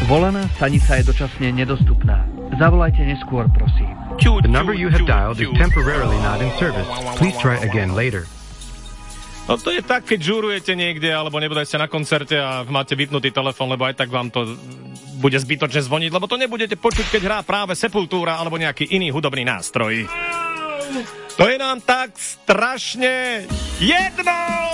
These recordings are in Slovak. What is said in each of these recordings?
Volaná stanica je dočasne nedostupná. Zavolajte neskôr, prosím. The number you have dialed is temporarily not in service. Please try again later. No to je tak, keď žúrujete niekde, alebo nebudete na koncerte a máte vypnutý telefón, lebo aj tak vám to bude zbytočne zvoniť, lebo to nebudete počuť, keď hrá práve Sepultura alebo nejaký iný hudobný nástroj. To je nám tak strašne jedno!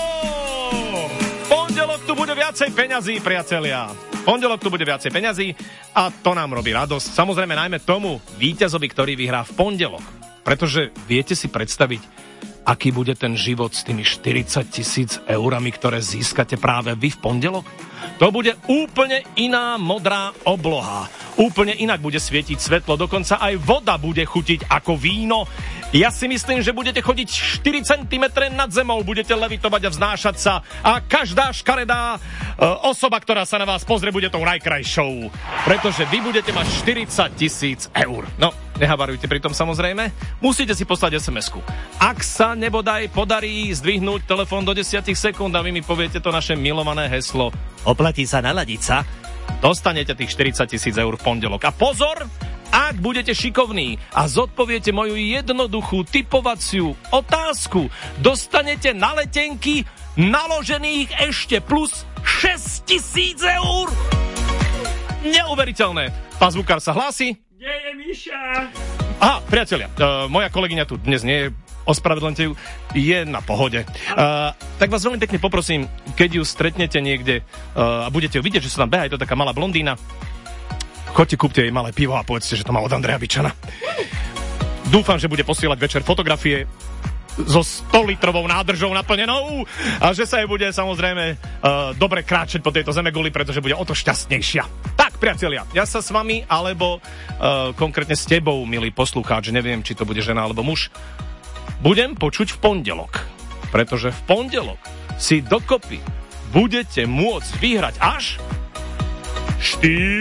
V pondelok tu bude viacej peňazí, priatelia. V pondelok tu bude viacej peňazí a to nám robí radosť. Samozrejme najmä tomu víťazovi, ktorý vyhrá v pondelok. Pretože viete si predstaviť, aký bude ten život s tými 40 000 eurami, ktoré získate práve vy v pondelok? To bude úplne iná modrá obloha. Úplne inak bude svietiť svetlo, dokonca aj voda bude chutiť ako víno. Ja si myslím, že budete chodiť 4 cm nad zemou, budete levitovať a vznášať sa a každá škaredá osoba, ktorá sa na vás pozrie, bude tou najkrajšou. Pretože vy budete mať 40 000 eur. No, nehavarujte pri tom samozrejme. Musíte si poslať SMS-ku. Ak sa nebodaj podarí zdvihnúť telefón do 10 sekúnd a vy mi poviete to naše milované heslo oplatí sa naladiť sa, dostanete tých 40 000 eur v pondelok. A pozor, ak budete šikovní a zodpoviete moju jednoduchú tipovaciu otázku, dostanete na letenky naložených ešte plus 6 000 eur. Neuveriteľné. Pán zvukár sa hlási. Kde je Miša? Aha, priatelia, moja kolegyňa tu dnes nie je, ospravedlňte ju, je na pohode. Tak vás veľmi pekne poprosím, keď ju stretnete niekde a budete ju vidieť, že sa tam behá, je to taká malá blondína, choďte, kúpte jej malé pivo a povedzte, že to má od Andreja Bičana. Dúfam, že bude posielať večer fotografie so 100-litrovou nádržou naplnenou a že sa jej bude samozrejme dobre kráčať po tejto zemeguli, pretože bude o to šťastnejšia. Tak, priatelia, ja sa s vami, alebo konkrétne s tebou, milý poslucháč, neviem, či to bude žena alebo muž, budem počuť v pondelok. Pretože v pondelok si dokopy budete môcť vyhrať až 46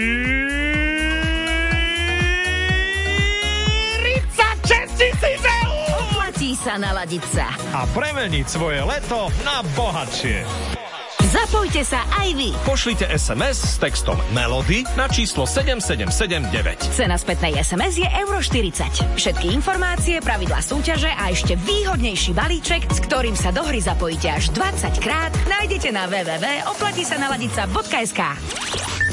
000 eur! Oplatí sa naladiť sa. A premeniť svoje leto na bohatšie. Zapojte sa aj vy. Pošlite SMS s textom Melody na číslo 7779. Cena spätnej SMS je €40. Všetky informácie, pravidlá súťaže a ešte výhodnejší balíček, s ktorým sa do hry zapojíte až 20 krát, nájdete na www.oplatisanaladica.sk.